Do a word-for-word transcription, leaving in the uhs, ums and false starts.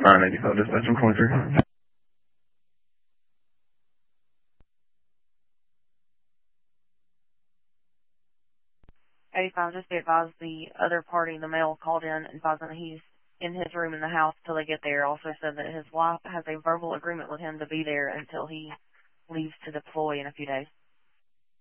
nine eighty-five, dispatch from twenty-three. eighty-five, just be advised the other party, the male, called in advising that he's in his room in the house till they get there. Also said that his wife has a verbal agreement with him to be there until he leaves to deploy in a few days.